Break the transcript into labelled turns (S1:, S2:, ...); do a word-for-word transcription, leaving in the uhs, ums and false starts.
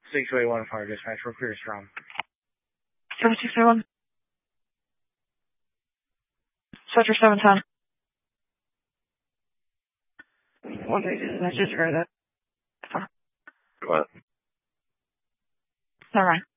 S1: six two eight one fire dispatch. Where clear strong.
S2: seven six three one. Sector seven ten. One day, I just heard that.
S3: What?
S2: Never mind.